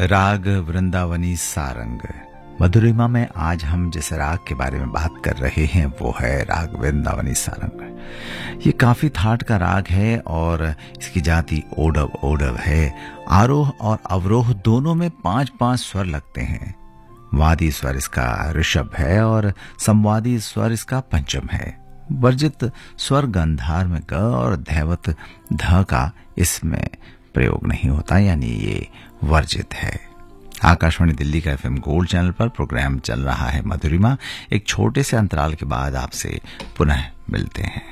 राग वृंदावनी सारंग। मधुरिमा में आज हम जिस राग के बारे में बात कर रहे हैं वो है राग वृंदावनी सारंग। ये काफी थाट का राग है और इसकी जाति ओडव ओडव है। आरोह और अवरोह दोनों में 5-5 स्वर लगते हैं। वादी स्वर इसका ऋषभ है और संवादी स्वर इसका पंचम है। वर्जित स्वर गंधार में ग और धैवत ध का इसमें प्रयोग नहीं होता, यानी ये वर्जित है। आकाशवाणी दिल्ली का एफएम गोल्ड चैनल पर प्रोग्राम चल रहा है मधुरिमा। एक छोटे से अंतराल के बाद आपसे पुनः मिलते हैं।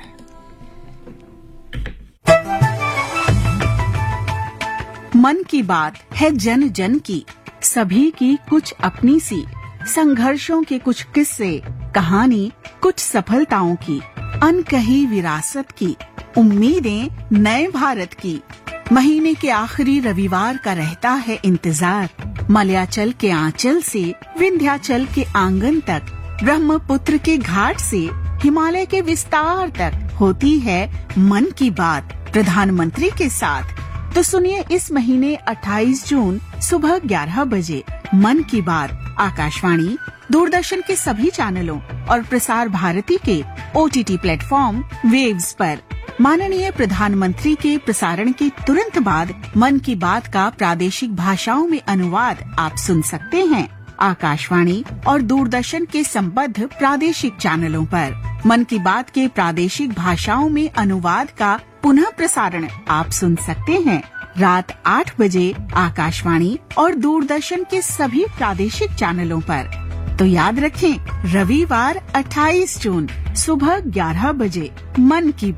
मन की बात है जन जन की, सभी की कुछ अपनी सी, संघर्षों के कुछ किस्से, कहानी कुछ सफलताओं की, अनकही विरासत की, उम्मीदें नए भारत की। महीने के आखिरी रविवार का रहता है इंतजार। मलयाचल के आंचल से विंध्याचल के आंगन तक, ब्रह्मपुत्र के घाट से हिमालय के विस्तार तक होती है मन की बात प्रधानमंत्री के साथ। तो सुनिए इस महीने 28 जून सुबह 11 बजे मन की बात आकाशवाणी, दूरदर्शन के सभी चैनलों और प्रसार भारती के OTT प्लेटफॉर्म वेव्स पर। माननीय प्रधानमंत्री के प्रसारण के तुरंत बाद मन की बात का प्रादेशिक भाषाओं में अनुवाद आप सुन सकते हैं आकाशवाणी और दूरदर्शन के संबद्ध प्रादेशिक चैनलों पर। मन की बात के प्रादेशिक भाषाओं में अनुवाद का पुनः प्रसारण आप सुन सकते हैं रात 8 बजे आकाशवाणी और दूरदर्शन के सभी प्रादेशिक चैनलों पर। तो याद रखें, रविवार 28 जून सुबह 11 बजे मन की